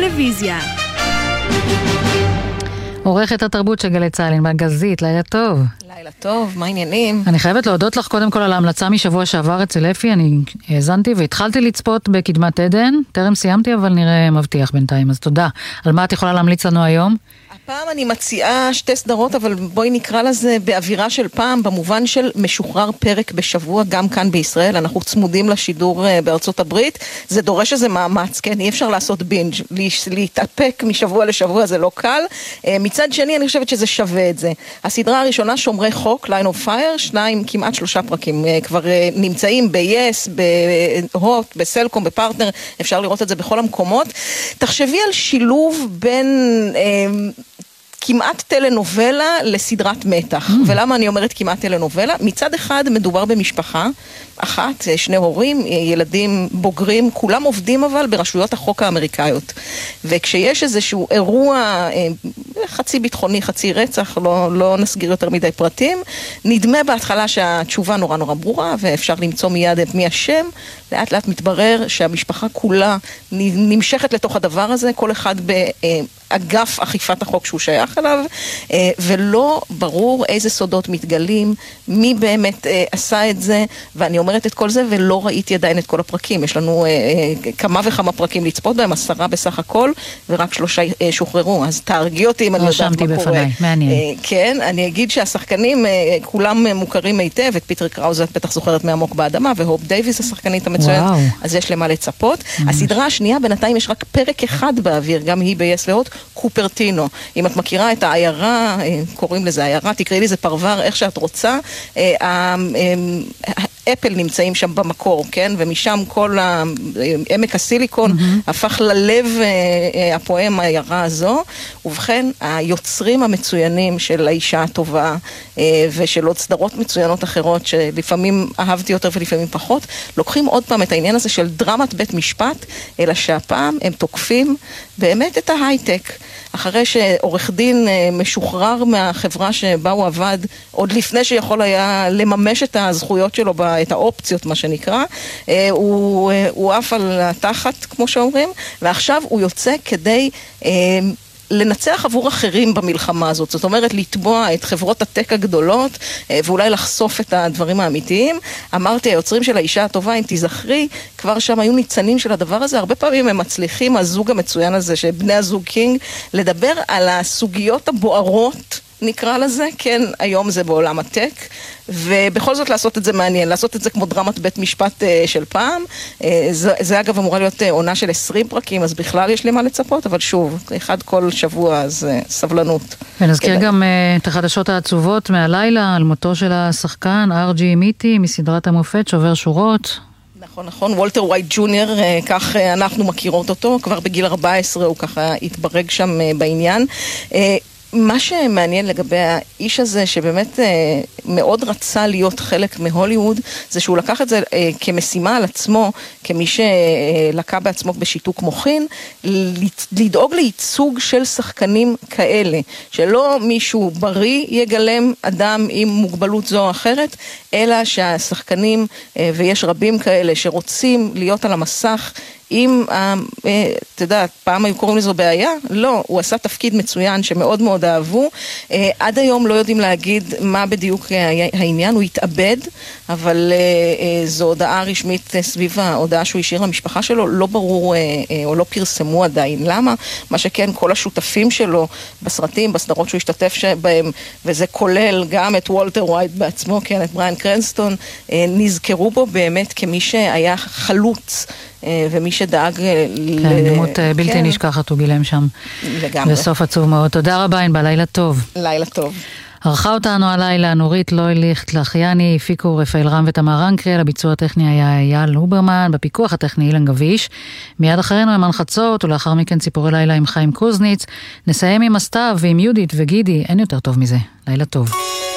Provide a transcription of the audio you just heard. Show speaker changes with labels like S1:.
S1: טלוויזיה.
S2: עורכת התרבות של גלי צה"ל, ענבל גזית, לילה טוב.
S3: לילה טוב, מה העניינים?
S2: אני חייבת להודות לך קודם כל על ההמלצה משבוע שעבר אצל אפי, אני האזנתי והתחלתי לצפות בקדמת עדן, טרם סיימתי אבל נראה מבטיח בינתיים, אז תודה. על מה את יכולה להמליץ לנו היום?
S3: הפעם אני מציעה שתי סדרות, אבל בואי נקרא לזה באווירה של פעם, במובן של משוחרר פרק בשבוע, גם כאן בישראל, אנחנו צמודים לשידור בארצות הברית, זה דורש איזה מאמץ, כן? אי אפשר לעשות בינג', להתאפק משבוע לשבוע, זה לא קל. מצד שני, אני חושבת שזה שווה את זה. הסדרה הראשונה, שומרי חוק, Line of Fire, 2, כמעט 3 פרקים, כבר נמצאים ב-Yes, בהוט, בסלקום, בפרטנר, אפשר לראות את זה בכל המקומות. תחשבי על שילוב בין כמעט טלנובלה לסדרת מתח. ולמה אני אומרת כמעט טלנובלה? מצד אחד מדובר במשפחה אחת, 2 הורים, ילדים בוגרים, כולם עובדים אבל ברשויות החוק האמריקאיות. וכשיש איזשהו אירוע חצי ביטחוני, חצי רצח, לא נסגיר יותר מדי פרטים, נדמה בהתחלה שהתשובה נורא נורא ברורה, ואפשר למצוא מיד את מי השם. לאט לאט מתברר שהמשפחה כולה נמשכת לתוך הדבר הזה, כל אחד באגף אכיפת החוק שהוא שייך אליו, ולא ברור איזה סודות מתגלים, מי באמת עשה את זה, ואני אומרת את כל זה ולא ראיתי עדיין את כל הפרקים. יש לנו כמה וכמה פרקים לצפות בהם, 10 בסך הכל, ורק 3 שוחררו, אז תארגי אותי אם אני יודעת מה קורה.
S2: מעניין.
S3: כן, אני אגיד שהשחקנים כולם מוכרים היטב, את פיטר קראוז את בטח זוכרת מעמוק באדמה, והופ דייביס השחקנית המצוינת, אז יש למה לצפות. הסדרה השנייה, בינתיים יש רק פרק אחד באוויר, גם היא ב-Yes להוט, קופרטינו. אם את מכירה את העיירה, קוראים לזה העיירה, תקראי לי זה פרוור, איך שאת רוצה, אפל נמצאים שם במקור, כן? ומשם כל עמק הסיליקון הפך ללב הפועם העיירה הזו. ובכן, היוצרים המצוינים של האישה הטובה ושל עוד סדרות מצוינות אחרות שלפעמים אהבתי יותר ולפעמים פחות, לוקחים עוד פעם את העניין הזה של דרמת בית משפט, אלא שהפעם הם תוקפים באמת את ההייטק. אחרי שעורך דין משוחרר מהחברה שבה הוא עבד, עוד לפני שיכול היה לממש את הזכויות שלו, את האופציות מה שנקרא, הוא עף על התחת כמו שאומרים, ועכשיו הוא יוצא כדי לנצח עבור אחרים במלחמה הזאת. זאת אומרת, לתבוע את חברות הטק הגדולות, ואולי לחשוף את הדברים האמיתיים. אמרתי, היוצרים של האישה הטובה, אם תזכרי, כבר שם היו ניצנים של הדבר הזה. הרבה פעמים הם מצליחים, הזוג המצוין הזה, שבני הזוג קינג, לדבר על הסוגיות הבוערות, נקרא לזה, כן, היום זה בעולם הטק, ובכל זאת לעשות את זה מעניין, לעשות את זה כמו דרמת בית משפט של פעם. זה אגב אמורה להיות עונה של 20 פרקים, אז בכלל יש לי מה לצפות, אבל שוב, אחד כל שבוע, אז סבלנות.
S2: ונזכיר גם את החדשות העצובות מהלילה, על מותו של השחקן, ארג'י מיטי, מסדרת המופת, שובר שורות.
S3: נכון, וולטר ווייט ג'וניור, כך אנחנו מכירות אותו, כבר בגיל 14 הוא ככה התברג שם בעניין. מה שמעניין לגבי האיש הזה, שבאמת מאוד רצה להיות חלק מהוליווד, זה שהוא לקח את זה כמשימה על עצמו, כמי שלקה בעצמו בשיתוק מוחין, לדאוג לייצוג של שחקנים כאלה, שלא מישהו בריא יגלם אדם עם מוגבלות זו או אחרת, אלא שהשחקנים, ויש רבים כאלה שרוצים להיות על המסך, אם, אתה יודע, פעם היו קוראים לזו בעיה? לא, הוא עשה תפקיד מצוין שמאוד מאוד אהבו. עד היום לא יודעים להגיד מה בדיוק העניין, הוא התאבד, אבל זו הודעה רשמית סביב ההודעה שהוא השאיר למשפחה שלו, לא ברור או לא פרסמו עדיין. למה? מה שכן, כל השותפים שלו בסרטים, בסדרות שהוא השתתף בהם, וזה כולל גם את וולטר ווייט בעצמו, כן, את בריאן קרנסטון, נזכרו בו באמת כמי שהיה חלוץ, ומי שדאג
S2: דמות בלתי נשכחת הוא גילם שם.
S3: לגמרי.
S2: בסוף עצוב מאוד. תודה רבה, ענבל, לילה טוב.
S3: לילה טוב.
S2: ערכה אותנו הלילה נורית לויליכט לחייני, הפיקו רפאל רם ותמר רנקרל, הביצוע הטכני היה אייל הוברמן, בפיקוח הטכני אילן גביש. מיד אחרינו הם חצות, ולאחר מכן ציפורי לילה עם חיים קוזניץ. נסיים עם הסתיו ועם יהודית וגידי, אין יותר טוב מזה. לילה טוב.